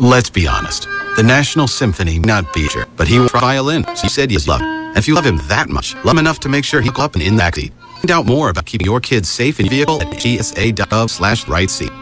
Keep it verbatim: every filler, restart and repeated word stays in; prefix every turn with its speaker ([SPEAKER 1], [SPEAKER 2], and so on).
[SPEAKER 1] Let's be honest. The National Symphony may not be sure, but he will violin. So he said he's loved. And if you love him that much, love him enough to make sure he'll go up and in the backseat. Find out more about keeping your kids safe in your vehicle at g s a dot gov slash right seat.